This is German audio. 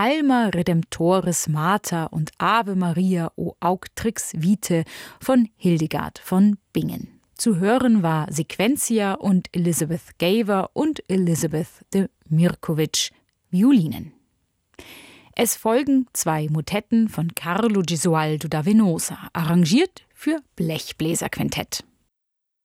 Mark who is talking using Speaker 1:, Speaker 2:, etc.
Speaker 1: Alma Redemptoris Mater und Ave Maria o Auctrix Vitae von Hildegard von Bingen. Zu hören war Sequentia und Elizabeth Gaver und Elizabeth de Mirkovic, Violinen. Es folgen 2 Motetten von Carlo Gesualdo da Venosa, arrangiert für Blechbläserquintett.